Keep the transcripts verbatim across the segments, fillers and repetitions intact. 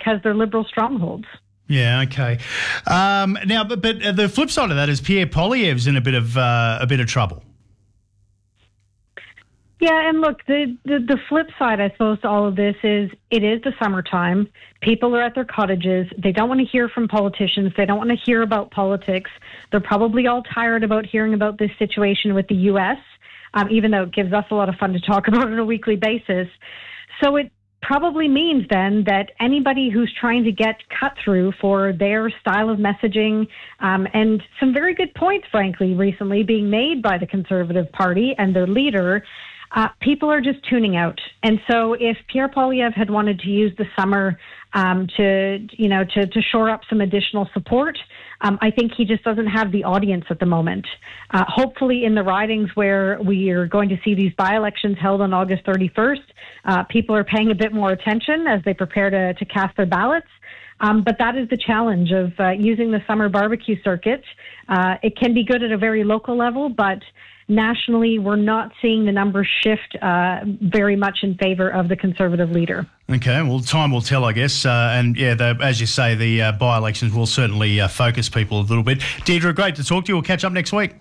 because they're Liberal strongholds. Yeah, okay. Um, now, but, but the flip side of that is Pierre Poilievre's in a bit of uh, a bit of trouble. Yeah, and look, the, the, the flip side, I suppose, to all of this is it is the summertime. People are at their cottages. They don't want to hear from politicians. They don't want to hear about politics. They're probably all tired about hearing about this situation with the U S, um, even though it gives us a lot of fun to talk about on a weekly basis. So it probably means then that anybody who's trying to get cut through for their style of messaging, um, and some very good points, frankly, recently being made by the Conservative Party and their leader, uh, people are just tuning out. And so if Pierre Poilievre had wanted to use the summer um, to, you know, to, to shore up some additional support, Um, I think he just doesn't have the audience at the moment. Uh, hopefully in the ridings where we are going to see these by-elections held on August thirty-first, uh, people are paying a bit more attention as they prepare to, to cast their ballots. Um, but that is the challenge of uh, using the summer barbecue circuit. Uh, it can be good at a very local level, but nationally, we're not seeing the numbers shift uh, very much in favour of the Conservative leader. Okay, well, time will tell, I guess. Uh, and, yeah, the, as you say, the uh, by-elections will certainly uh, focus people a little bit. Deirdre, great to talk to you. We'll catch up next week.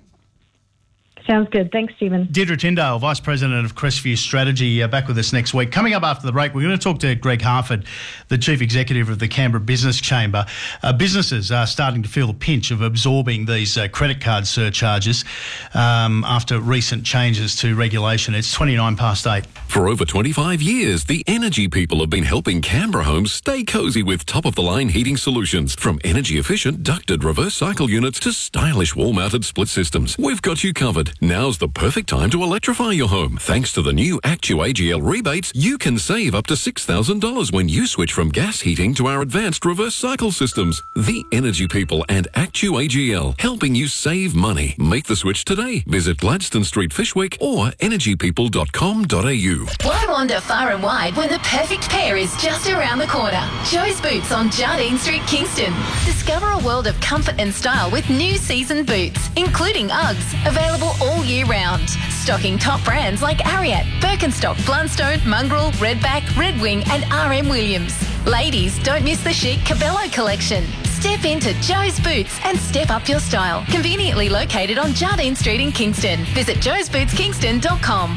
Sounds good. Thanks, Stephen. Deirdre Tyndale, Vice President of Crestview Strategy, uh, back with us next week. Coming up after the break, we're going to talk to Greg Harford, the Chief Executive of the Canberra Business Chamber. Uh, businesses are starting to feel the pinch of absorbing these uh, credit card surcharges um, after recent changes to regulation. It's twenty-nine past eight. For over twenty-five years, the Energy People have been helping Canberra homes stay cosy with top-of-the-line heating solutions. From energy-efficient ducted reverse cycle units to stylish wall-mounted split systems, we've got you covered. Now's the perfect time to electrify your home. Thanks to the new ActuAGL rebates, you can save up to six thousand dollars when you switch from gas heating to our advanced reverse cycle systems. The Energy People and ActuAGL, helping you save money. Make the switch today. Visit Gladstone Street, Fishwick or energy people dot com dot a u. Why wander far and wide when the perfect pair is just around the corner? Joe's Boots on Jardine Street, Kingston. Discover a world of comfort and style with new season boots, including Uggs, available all year round. Stocking top brands like Ariat, Birkenstock, Blundstone, Mongrel, Redback, Red Wing and R M Williams. Ladies, don't miss the chic Cabello collection. Step into Joe's Boots and step up your style. Conveniently located on Jardine Street in Kingston. Visit joes boots kingston dot com.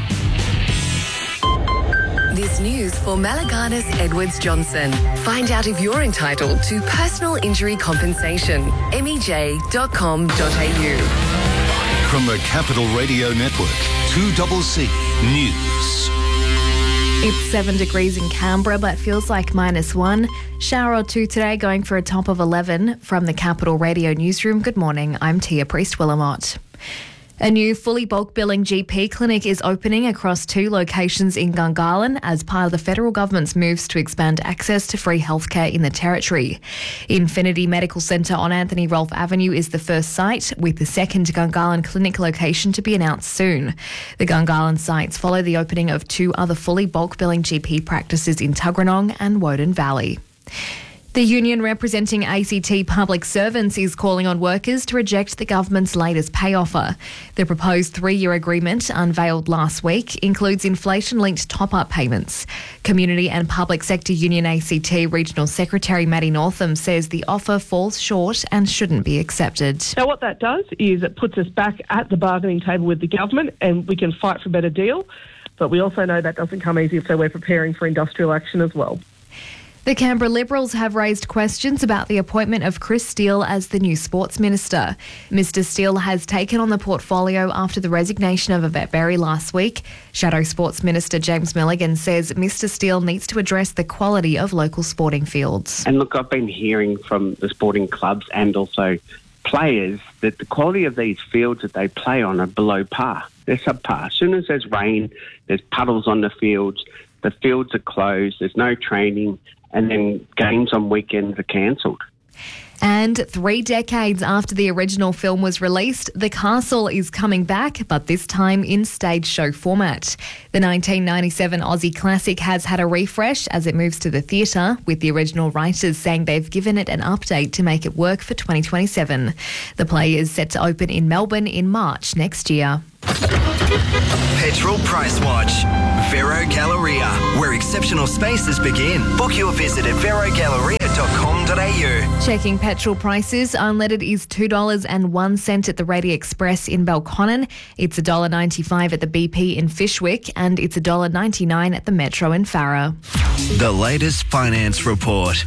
This news for Malaganas Edwards Johnson. Find out if you're entitled to personal injury compensation. m e j dot com dot a u. From the Capital Radio Network, two C C News. It's seven degrees in Canberra, but feels like minus one. Shower or two today, going for a top of eleven. From the Capital Radio Newsroom, good morning. I'm Tia Priest-Willamot. A new fully bulk billing G P clinic is opening across two locations in Gungahlin as part of the federal government's moves to expand access to free healthcare in the territory. Infinity Medical Centre on Anthony Rolfe Avenue is the first site, with the second Gungahlin clinic location to be announced soon. The Gungahlin sites follow the opening of two other fully bulk billing G P practices in Tuggeranong and Woden Valley. The union representing A C T public servants is calling on workers to reject the government's latest pay offer. The proposed three-year agreement, unveiled last week, includes inflation-linked top-up payments. Community and Public Sector Union A C T Regional Secretary Maddie Northam says the offer falls short and shouldn't be accepted. So what that does is it puts us back at the bargaining table with the government and we can fight for a better deal. But we also know that doesn't come easy, so we're preparing for industrial action as well. The Canberra Liberals have raised questions about the appointment of Chris Steele as the new Sports Minister. Mister Steele has taken on the portfolio after the resignation of Yvette Berry last week. Shadow Sports Minister James Milligan says Mister Steele needs to address the quality of local sporting fields. And look, I've been hearing from the sporting clubs and also players that the quality of these fields that they play on are below par. They're subpar. As soon as there's rain, there's puddles on the fields, the fields are closed, there's no training, and then games on weekends are cancelled. And three decades after the original film was released, The Castle is coming back, but this time in stage show format. The nineteen ninety-seven Aussie classic has had a refresh as it moves to the theatre, with the original writers saying they've given it an update to make it work for twenty twenty-seven. The play is set to open in Melbourne in March next year. Petrol Price Watch. Vero Galleria, where exceptional spaces begin. Book your visit at vero galleria dot a u. Checking petrol prices, unleaded is two dollars and one cent at the Rady Express in Belconnen. It's one dollar ninety-five at the B P in Fyshwick, and it's one dollar ninety-nine at the Metro in Farrer. The latest finance report.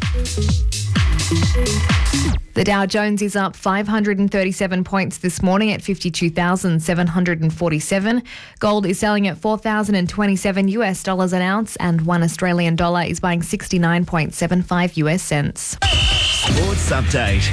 The Dow Jones is up five hundred thirty-seven points this morning at fifty-two thousand seven hundred forty-seven. Gold is selling at four thousand twenty-seven US dollars an ounce, and one Australian dollar is buying sixty-nine point seven five US cents. Sports update.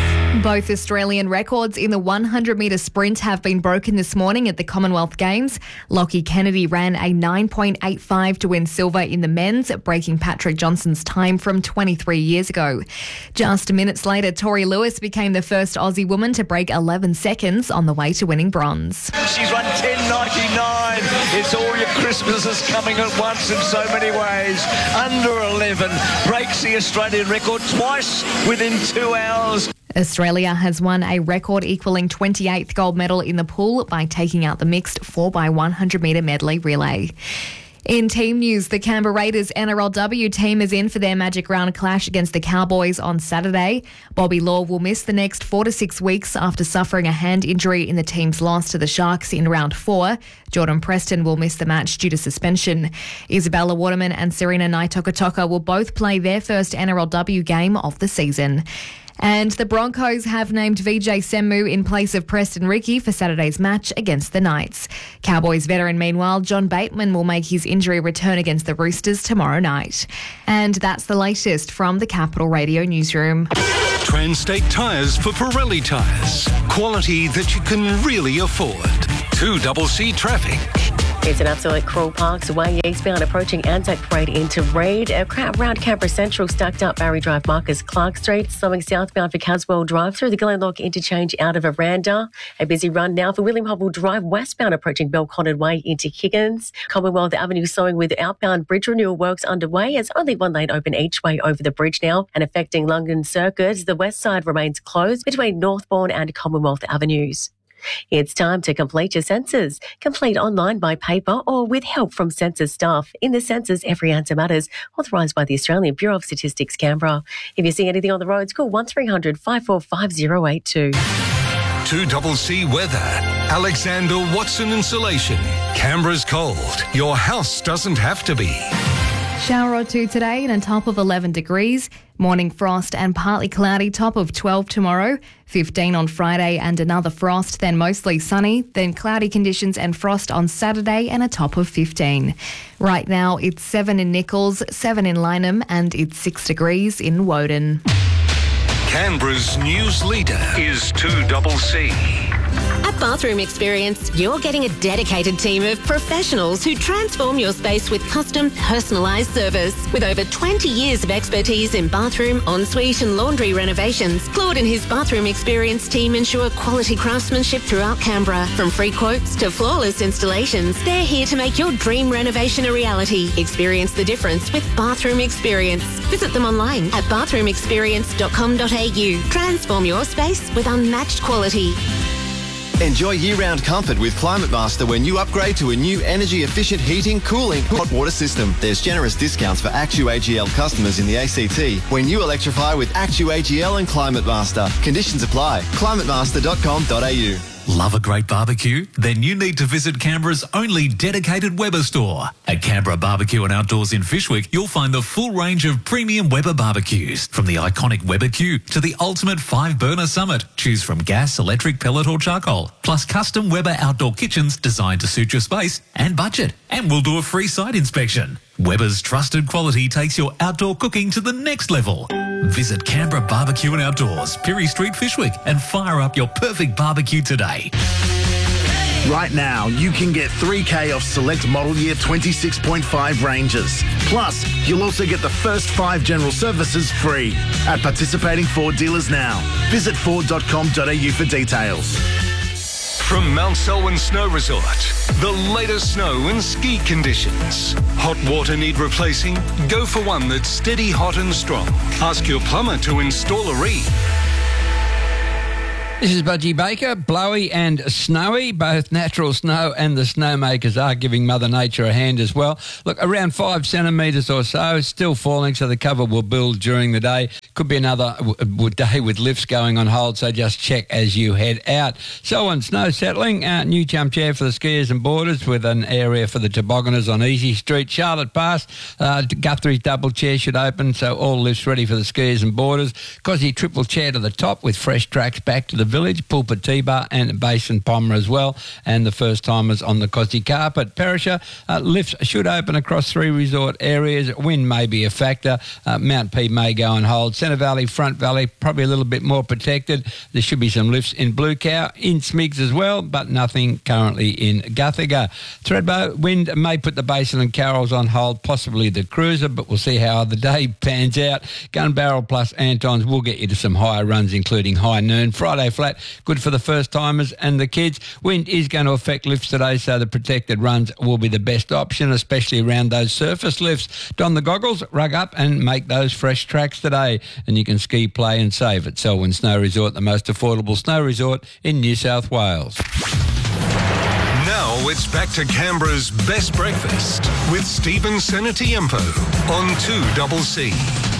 Both Australian records in the one hundred metre sprint have been broken this morning at the Commonwealth Games. Lockie Kennedy ran a nine point eight five to win silver in the men's, breaking Patrick Johnson's time from twenty-three years ago. Just minutes later, Tori Lewis became the first Aussie woman to break eleven seconds on the way to winning bronze. She's run ten ninety-nine. It's all your Christmases coming at once in so many ways. Under eleven, breaks the Australian record twice within two hours. Australia has won a record equaling twenty-eighth gold medal in the pool by taking out the mixed four by one hundred metre medley relay. In team news, the Canberra Raiders N R L W team is in for their Magic Round clash against the Cowboys on Saturday. Bobby Law will miss the next four to six weeks after suffering a hand injury in the team's loss to the Sharks in round four. Jordan Preston will miss the match due to suspension. Isabella Waterman and Serena Naitokotoka will both play their first N R L W game of the season. And the Broncos have named Vijay Semu in place of Preston Ricky for Saturday's match against the Knights. Cowboys veteran, meanwhile, John Bateman will make his injury return against the Roosters tomorrow night. And that's the latest from the Capital Radio newsroom. Transtate Tyres for Pirelli tyres. Quality that you can really afford. two C C traffic. It's an absolute cruel Parks Way eastbound approaching Anzac Parade into Reid. A crowd around Canberra Central stacked up Barry Drive, Marcus Clark Street, slowing southbound for Caswell Drive through the Glenlock interchange out of Aranda. A busy run now for William Hubble Drive westbound approaching Belconnen Way into Higgins. Commonwealth Avenue slowing with outbound bridge renewal works underway as only one lane open each way over the bridge now, and affecting London Circuit. The west side remains closed between Northbourne and Commonwealth Avenues. It's time to complete your census. Complete online by paper or with help from census staff. In the census, every answer matters. Authorised by the Australian Bureau of Statistics, Canberra. If you see anything on the roads, call one three hundred five four five zero eight two. two C C weather. Alexander Watson Insulation. Canberra's cold. Your house doesn't have to be. Shower or two today and a top of eleven degrees. Morning frost and partly cloudy, top of twelve tomorrow. fifteen on Friday and another frost, then mostly sunny. Then cloudy conditions and frost on Saturday and a top of fifteen. Right now it's seven in Nichols, seven in Lyneham, and it's six degrees in Woden. Canberra's news leader is two C C. At Bathroom Experience, you're getting a dedicated team of professionals who transform your space with custom, personalised service. With over twenty years of expertise in bathroom, ensuite and laundry renovations, Claude and his Bathroom Experience team ensure quality craftsmanship throughout Canberra. From free quotes to flawless installations, they're here to make your dream renovation a reality. Experience the difference with Bathroom Experience. Visit them online at bathroom experience dot com dot a u. Transform your space with unmatched quality. Enjoy year-round comfort with Climate Master when you upgrade to a new energy-efficient heating, cooling, hot water system. There's generous discounts for Actu A G L customers in the A C T when you electrify with Actu A G L and Climate Master. Conditions apply. climate master dot com dot a u. Love a great barbecue? Then you need to visit Canberra's only dedicated Weber store. At Canberra Barbecue and Outdoors in Fyshwick, you'll find the full range of premium Weber barbecues. From the iconic Weber Q to the ultimate five-burner Summit. Choose from gas, electric, pellet or charcoal. Plus custom Weber outdoor kitchens designed to suit your space and budget. And we'll do a free site inspection. Weber's trusted quality takes your outdoor cooking to the next level. Visit Canberra Barbecue and Outdoors, Pirie Street, Fyshwick, and fire up your perfect barbecue today. Right now, you can get three K off select model year twenty-six point five Rangers. Plus, you'll also get the first five general services free at participating Ford dealers now. Visit ford dot com dot a u for details. From Mount Selwyn Snow Resort, the latest snow and ski conditions. Hot water need replacing? Go for one that's steady, hot and strong. Ask your plumber to install a reed. This is Budgie Baker. Blowy and snowy. Both natural snow and the snowmakers are giving Mother Nature a hand as well. Look, around five centimetres or so, still falling, so the cover will build during the day. could be another w- w- day with lifts going on hold, so just check as you head out. Selwyn, snow settling, uh, new jump chair for the skiers and boarders with an area for the tobogganers on Easy Street. Charlotte Pass, uh, Guthrie's double chair should open, so all lifts ready for the skiers and boarders. Cosy triple chair to the top with fresh tracks back to the village, Pulpit T-Bar and Basin Palmer as well, and the first timers on the Cosy carpet. Perisher, uh, lifts should open across three resort areas. Wind may be a factor. Uh, Mount P may go on hold. Centre Valley, Front Valley, probably a little bit more protected. There should be some lifts in Blue Cow, in Smigs as well, but nothing currently in Guthiga. Thredbo, wind may put the Basin and Carrolls on hold, possibly the Cruiser, but we'll see how the day pans out. Gun Barrel plus Antons will get you to some higher runs, including High Noon. Friday flat, good for the first timers and the kids. Wind is going to affect lifts today, so the protected runs will be the best option, especially around those surface lifts. Don the goggles, rug up and make those fresh tracks today. And you can ski, play and save at Selwyn Snow Resort, the most affordable snow resort in New South Wales. Now it's back to Canberra's Best Breakfast with Stephen Senatiempo on two C C.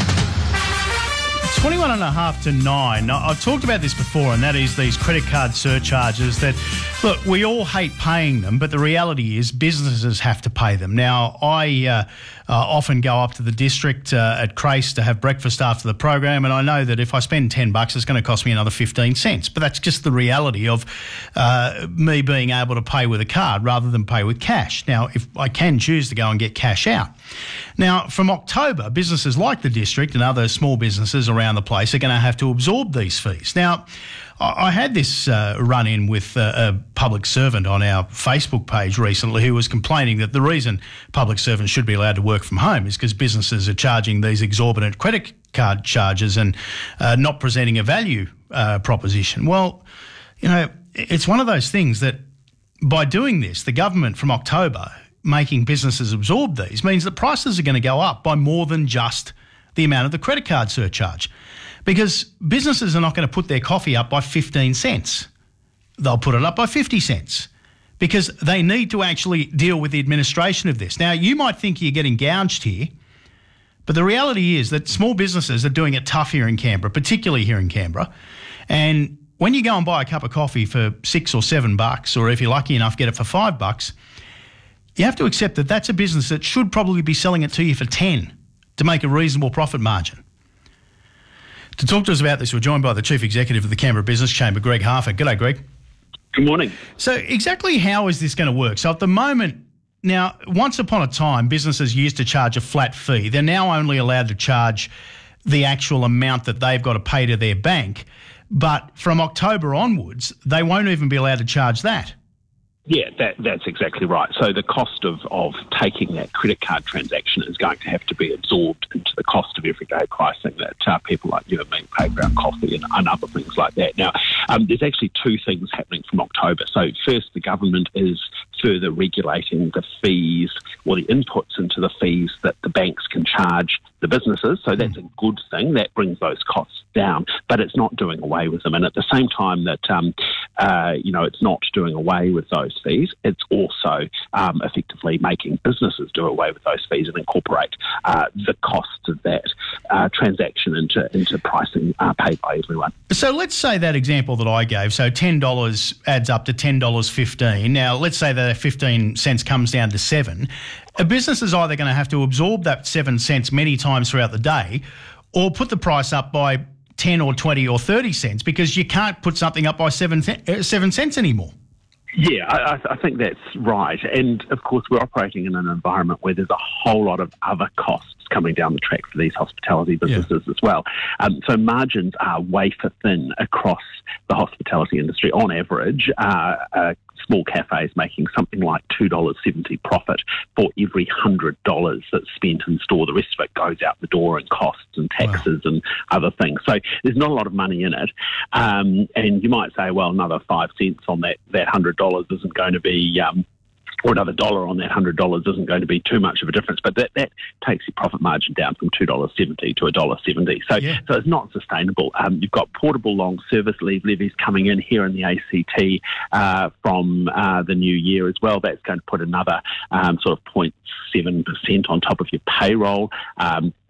twenty-one and a half to nine. Now, I've talked about this before, and that is these credit card surcharges that, look, we all hate paying them, but the reality is businesses have to pay them. Now, I uh, uh, often go up to the district uh, at Crace to have breakfast after the program, and I know that if I spend ten bucks, it's going to cost me another fifteen cents. But that's just the reality of uh, me being able to pay with a card rather than pay with cash. Now, if I can choose to go and get cash out. Now, from October, businesses like the district and other small businesses around the place are going to have to absorb these fees. Now, I had this uh, run-in with uh, a public servant on our Facebook page recently who was complaining that the reason public servants should be allowed to work from home is because businesses are charging these exorbitant credit card charges and uh, not presenting a value uh, proposition. Well, you know, it's one of those things that by doing this, the government from October making businesses absorb these means that prices are going to go up by more than just the amount of the credit card surcharge. Because businesses are not going to put their coffee up by fifteen cents. They'll put it up by fifty cents because they need to actually deal with the administration of this. Now, you might think you're getting gouged here, but the reality is that small businesses are doing it tough here in Canberra, particularly here in Canberra. And when you go and buy a cup of coffee for six or seven bucks, or if you're lucky enough, get it for five bucks, you have to accept that that's a business that should probably be selling it to you for ten to make a reasonable profit margin. To talk to us about this, we're joined by the Chief Executive of the Canberra Business Chamber, Greg Harford. G'day, Greg. Good morning. So exactly how is this going to work? So at the moment, now, once upon a time, businesses used to charge a flat fee. They're now only allowed to charge the actual amount that they've got to pay to their bank. But from October onwards, they won't even be allowed to charge that. Yeah, that, that's exactly right. So the cost of, of taking that credit card transaction is going to have to be absorbed into the cost of everyday pricing that uh, people like you and me pay for our coffee and, and other things like that. Now, um, there's actually two things happening from October. So first, the government is further regulating the fees or the inputs into the fees that the banks can charge the businesses. So that's a good thing. That brings those costs down, but it's not doing away with them. And at the same time that, um, uh, you know, it's not doing away with those fees, it's also um, effectively making businesses do away with those fees and incorporate uh, the costs of that uh, transaction into, into pricing uh, paid by everyone. So let's say that example that I gave, so ten dollars adds up to ten dollars fifteen. Now, let's say that fifteen cents comes down to seven. A business is either going to have to absorb that seven cents many times throughout the day or put the price up by ten or twenty or thirty cents because you can't put something up by seven, seven cents anymore. Yeah, I, I think that's right. And, of course, we're operating in an environment where there's a whole lot of other costs coming down the track for these hospitality businesses yeah. as well. Um, so margins are wafer thin across the hospitality industry. On average, uh, uh, small cafes making something like two dollars seventy profit for every one hundred dollars that's spent in store. The rest of it goes out the door in costs and taxes wow. and other things. So there's not a lot of money in it. Um, and you might say, well, another five cents on that, that one hundred dollars isn't going to be... Um, or another dollar on that one hundred dollars isn't going to be too much of a difference, but that, that takes your profit margin down from two dollars seventy to one dollar seventy. So, yeah. so it's not sustainable. Um, you've got portable long service leave levies coming in here in the A C T uh, from uh, the new year as well. That's going to put another um, sort of zero point seven percent on top of your payroll. Um,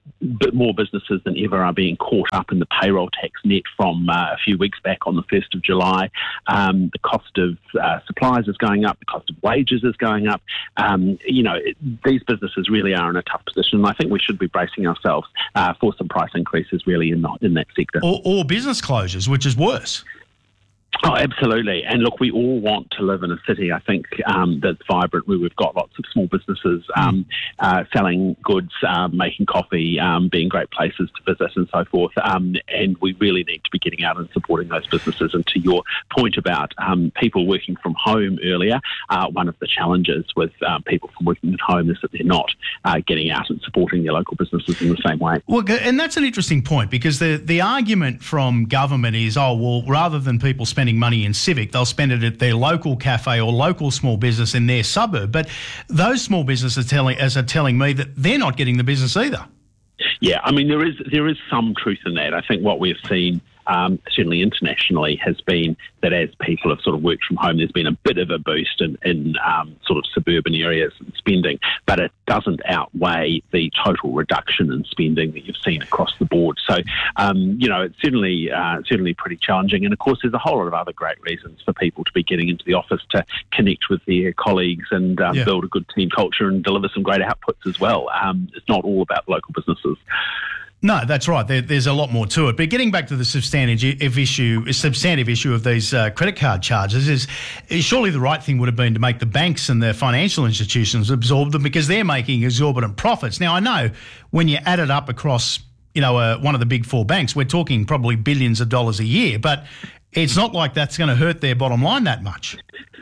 bit more businesses than ever are being caught up in the payroll tax net from uh, a few weeks back on the first of July. Um, the cost of uh, supplies is going up. The cost of wages is going up. Um, you know, it, these businesses really are in a tough position. And I think we should be bracing ourselves uh, for some price increases really in, the, in that sector. Or, or business closures, which is worse. Oh, absolutely. And look, we all want to live in a city, I think, um, that's vibrant, where we've got lots of small businesses um, uh, selling goods, um, making coffee, um, being great places to visit and so forth. Um, and we really need to be getting out and supporting those businesses. And to your point about um, people working from home earlier, uh, one of the challenges with uh, people from working at home is that they're not uh, getting out and supporting their local businesses in the same way. Well, and that's an interesting point, because the, the argument from government is, oh, well, rather than people spending money in Civic, they'll spend it at their local cafe or local small business in their suburb. But those small businesses are telling, as are telling me that they're not getting the business either. Yeah, I mean, there is there is some truth in that. I think what we've seen, um, certainly internationally, has been that as people have sort of worked from home, there's been a bit of a boost in, in um, sort of suburban areas and spending, but it doesn't outweigh the total reduction in spending that you've seen across the board. So, um, you know, it's certainly uh, certainly pretty challenging. And of course, there's a whole lot of other great reasons for people to be getting into the office to connect with their colleagues and um, Yeah. build a good team culture and deliver some great outputs as well. Um, it's not all about local businesses. No, that's right. There, there's a lot more to it. But getting back to the substantive issue, substantive issue of these uh, credit card charges is, is surely the right thing would have been to make the banks and the financial institutions absorb them, because they're making exorbitant profits. Now, I know when you add it up across, you know, uh, one of the big four banks, we're talking probably billions of dollars a year, but it's not like that's going to hurt their bottom line that much.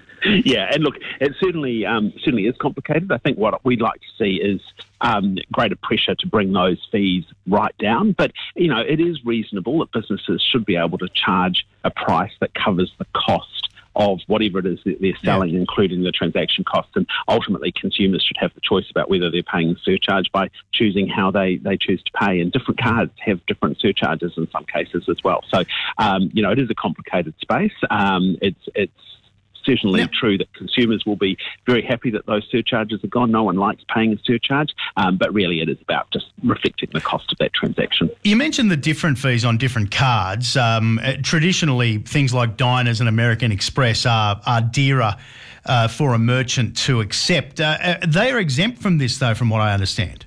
Yeah, and look, it certainly um, certainly is complicated. I think what we'd like to see is um, greater pressure to bring those fees right down. But, you know, it is reasonable that businesses should be able to charge a price that covers the cost of whatever it is that they're selling, yeah. including the transaction costs. And ultimately, consumers should have the choice about whether they're paying the surcharge by choosing how they, they choose to pay. And different cards have different surcharges in some cases as well. So, um, you know, it is a complicated space. Um, it's it's certainly yep. true that consumers will be very happy that those surcharges are gone. No one likes paying a surcharge, um, but really it is about just reflecting the cost of that transaction. You mentioned the different fees on different cards. Um, traditionally, things like Diners and American Express are, are dearer uh, for a merchant to accept. Uh, they are exempt from this, though, from what I understand.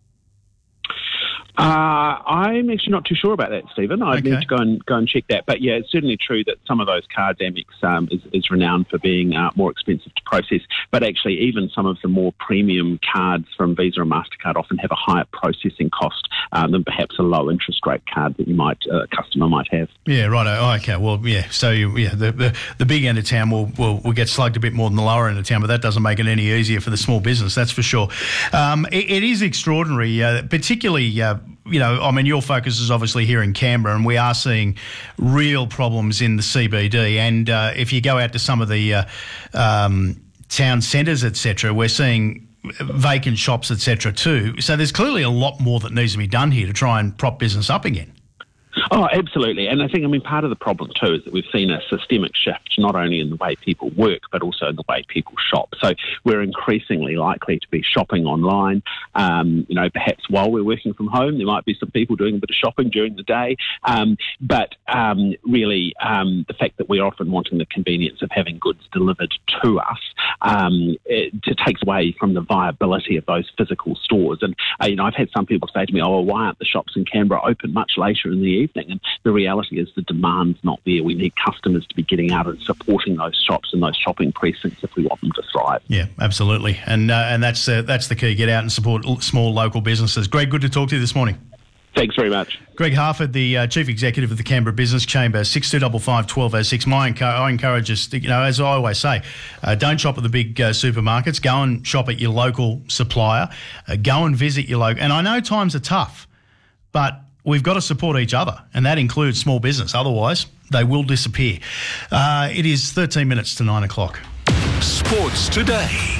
Uh, I'm actually not too sure about that, Stephen. I'd Okay. need to go and go and check that. But yeah, it's certainly true that some of those cards, Amex um, is, is renowned for being uh, more expensive to process. But actually, even some of the more premium cards from Visa and MasterCard often have a higher processing cost um, than perhaps a low interest rate card that you might uh, a customer might have. Yeah, right. Oh, okay. Well, yeah. So, you, yeah, the, the the big end of town will, will will get slugged a bit more than the lower end of town, but that doesn't make it any easier for the small business. That's for sure. Um, it, it is extraordinary, uh, particularly. Uh, you know, I mean, your focus is obviously here in Canberra, and we are seeing real problems in the C B D. And uh, if you go out to some of the uh, um, town centres, et cetera, we're seeing vacant shops, et cetera, too. So there's clearly a lot more that needs to be done here to try and prop business up again. Oh, absolutely. And I think, I mean, part of the problem too is that we've seen a systemic shift, not only in the way people work, but also in the way people shop. So we're increasingly likely to be shopping online. Um, you know, perhaps while we're working from home, there might be some people doing a bit of shopping during the day. Um, but um, really, um, the fact that we're often wanting the convenience of having goods delivered to us, um, it, it takes away from the viability of those physical stores. And, uh, you know, I've had some people say to me, oh, well, why aren't the shops in Canberra open much later in the evening? And the reality is the demand's not there. We need customers to be getting out and supporting those shops and those shopping precincts if we want them to thrive. Yeah, absolutely. And uh, and that's uh, that's the key. Get out and support l- small local businesses. Greg, good to talk to you this morning. Thanks very much. Greg Harford, the uh, Chief Executive of the Canberra Business Chamber, six two five five, one two oh six. My encu- I encourage us, to, you know, as I always say, uh, don't shop at the big uh, supermarkets. Go and shop at your local supplier. Uh, go and visit your local. And I know times are tough, but we've got to support each other, and that includes small business. Otherwise, they will disappear. Uh, it is thirteen minutes to nine o'clock. Sports Today.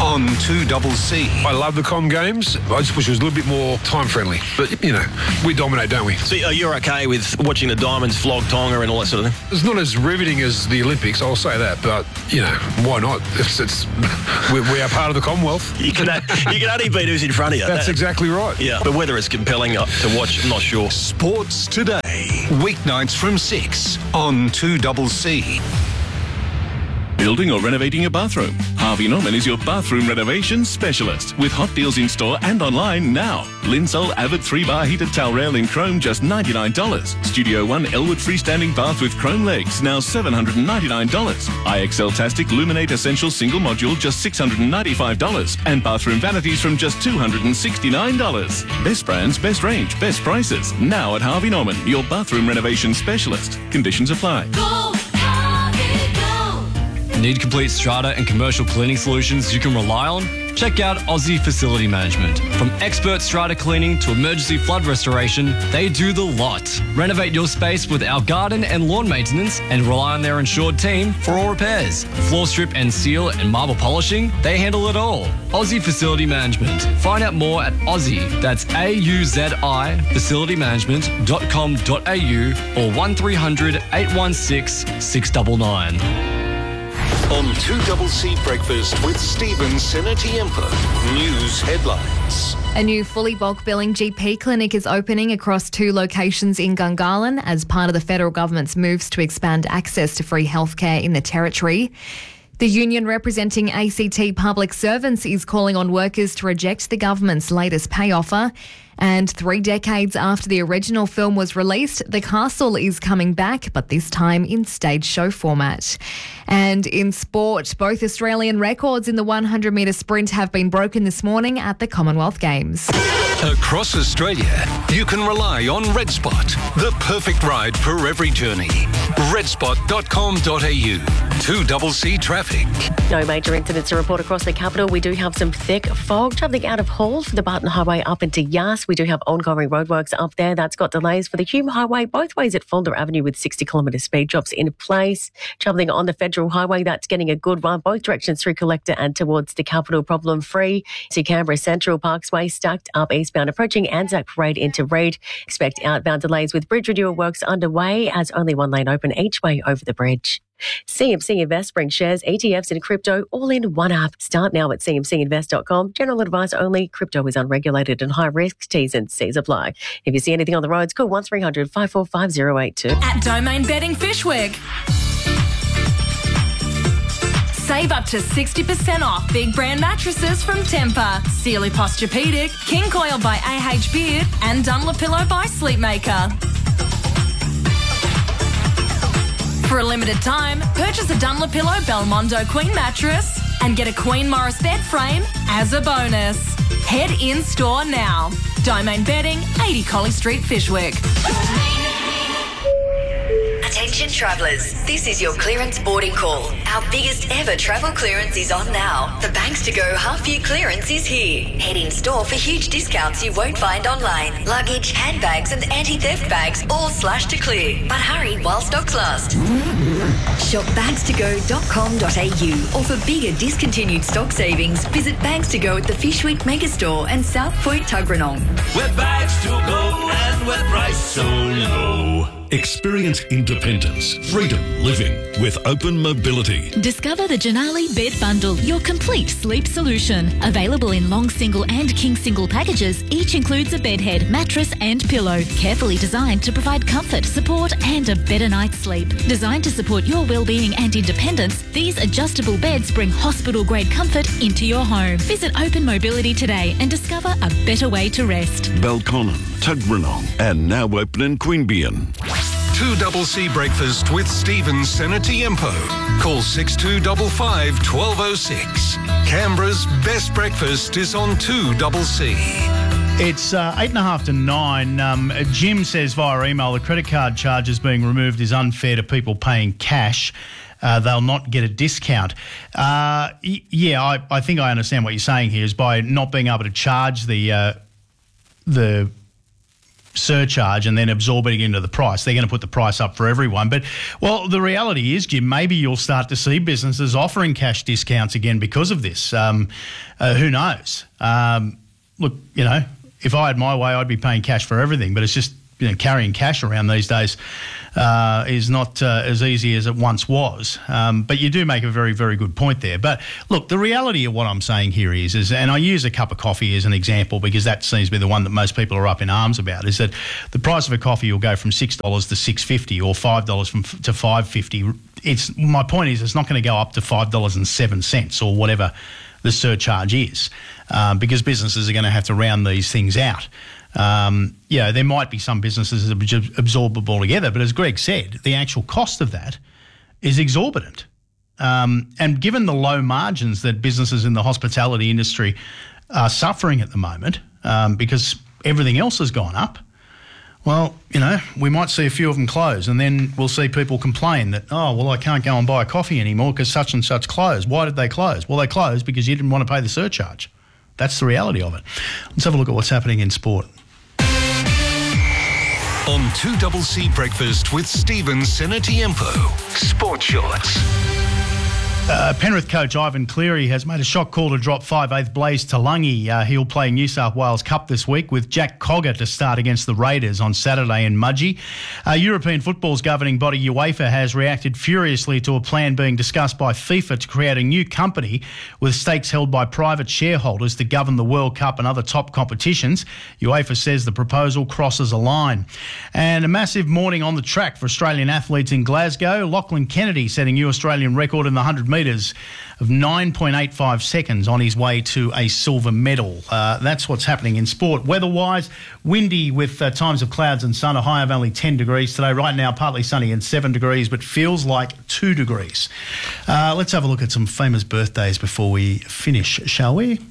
on two C C. I love the Com Games. I just wish it was a little bit more time friendly. But, you know, we dominate, don't we? So you're okay with watching the Diamonds flog Tonga and all that sort of thing? It's not as riveting as the Olympics, I'll say that. But, you know, why not? It's, it's we, we are part of the Commonwealth. You can, you can only beat who's in front of you. That's that, exactly right. Yeah, but whether it's compelling to watch, I'm not sure. Sports Today, weeknights from six on two C C. Building or renovating your bathroom? Harvey Norman is your bathroom renovation specialist with hot deals in store and online now. Linsol Avid three bar heated towel rail in chrome just ninety-nine dollars. Studio One Elwood freestanding bath with chrome legs now seven hundred ninety-nine dollars. I X L Tastic Luminate Essential single module just six hundred ninety-five dollars. And bathroom vanities from just two hundred sixty-nine dollars. Best brands, best range, best prices. Now at Harvey Norman, your bathroom renovation specialist. Conditions apply. Go, Harvey, go. Need complete strata and commercial cleaning solutions you can rely on? Check out Aussie Facility Management. From expert strata cleaning to emergency flood restoration, they do the lot. Renovate your space with our garden and lawn maintenance and rely on their insured team for all repairs. Floor strip and seal and marble polishing, they handle it all. Aussie Facility Management. Find out more at Aussie, that's A U Z I, facility management dot com dot a u or one three hundred eight one six six nine nine. On two C C Breakfast with Stephen Senatiempo. News headlines. A new fully bulk billing G P clinic is opening across two locations in Gungahlin as part of the federal government's moves to expand access to free healthcare in the territory. The union representing A C T public servants is calling on workers to reject the government's latest pay offer. And three decades after the original film was released, The Castle is coming back, but this time in stage show format. And in sport, both Australian records in the one hundred metre sprint have been broken this morning at the Commonwealth Games. Across Australia, you can rely on RedSpot, the perfect ride for every journey. red spot dot com dot a u. two C C traffic. No major incidents to report across the capital. We do have some thick fog travelling out of Hall from the Barton Highway up into Yass. We do have ongoing roadworks up there. That's got delays for the Hume Highway both ways at Fulda Avenue with sixty kilometre speed drops in place. Travelling on the Federal Highway, that's getting a good run both directions through Collector and towards the capital problem free. To Canberra Central Parkway stacked up eastbound approaching Anzac Parade into Reid. Expect outbound delays with bridge renewal works underway as only one lane open each way over the bridge. C M C Invest brings shares, E T Fs and crypto all in one app. Start now at c m c invest dot com. General advice only. Crypto is unregulated and high risk. T's and C's apply. If you see anything on the roads, call one three hundred five four five zero eight two. At Domain Bedding Fishwick. Save up to sixty percent off big brand mattresses from Tempur, Sealy Posturepedic, King Coil by A H Beard and Dunlopillow by Sleepmaker. For a limited time, purchase a Dunlopillow Belmondo Queen mattress and get a Queen Morris bed frame as a bonus. Head in store now. Domain Bedding, eighty Colley Street, Fishwick. Attention travellers, this is your clearance boarding call. Our biggest ever travel clearance is on now. The Banks to Go half year clearance is here. Head in store for huge discounts you won't find online. Luggage, handbags and anti-theft bags all slashed to clear. But hurry while stocks last. Shop bags to go dot com dot a u or for bigger discontinued stock savings, visit Bags to Go at the Fishwick Megastore and South Point Tuggeranong. With bags to go and with price so low. Experience independence, freedom living with open mobility. Discover the Janali Bed Bundle, your complete sleep solution. Available in long single and king single packages, each includes a bed head, mattress and pillow. Carefully designed to provide comfort, support and a better night's sleep. Designed to support your well-being and independence, these adjustable beds bring hospital-grade comfort into your home. Visit Open Mobility today and discover a better way to rest. Belconnen, Tuggeranong and now open in Queanbeyan. two C C Breakfast with Stephen Senatiempo. Call six two five five one two zero six. Canberra's best breakfast is on two C C. It's uh, eight and a half to nine. Um, Jim says via email the credit card charges being removed is unfair to people paying cash. Uh, they'll not get a discount. Uh, y- yeah, I, I think I understand what you're saying here is by not being able to charge the uh, the surcharge and then absorbing it into the price. They're going to put the price up for everyone. But, well, the reality is, Jim, maybe you'll start to see businesses offering cash discounts again because of this. Um, uh, who knows? Um, look, you know, if I had my way, I'd be paying cash for everything, but it's just, you know, carrying cash around these days uh, is not uh, as easy as it once was. Um, but you do make a very, very good point there. But look, the reality of what I'm saying here is, is, and I use a cup of coffee as an example because that seems to be the one that most people are up in arms about, is that the price of a coffee will go from six dollars to six dollars fifty or five dollars from, to five dollars fifty. It's, my point is it's not going to go up to five dollars and seven cents or whatever the surcharge is uh, because businesses are going to have to round these things out. Um, you know, there might be some businesses that absorb it altogether, but as Greg said, the actual cost of that is exorbitant. Um, and given the low margins that businesses in the hospitality industry are suffering at the moment um, because everything else has gone up, well, you know, we might see a few of them close and then we'll see people complain that, oh, well, I can't go and buy a coffee anymore because such and such closed. Why did they close? Well, they closed because you didn't want to pay the surcharge. That's the reality of it. Let's have a look at what's happening in sport. On two C C Breakfast with Stephen Senatiempo. Sport Shorts. Uh, Penrith coach Ivan Cleary has made a shock call to drop five-eighth Blaze Talangi. Uh, he'll play New South Wales Cup this week with Jack Cogger to start against the Raiders on Saturday in Mudgee. Uh, European football's governing body UEFA has reacted furiously to a plan being discussed by FIFA to create a new company with stakes held by private shareholders to govern the World Cup and other top competitions. UEFA says the proposal crosses a line. And a massive morning on the track for Australian athletes in Glasgow. Lachlan Kennedy setting new Australian record in the one hundred metres of nine point eight five seconds on his way to a silver medal. Uh, that's what's happening in sport. Weather-wise, windy with uh, times of clouds and sun, a high of only ten degrees today. Right now, partly sunny and seven degrees, but feels like two degrees. Uh, let's have a look at some famous birthdays before we finish, shall we?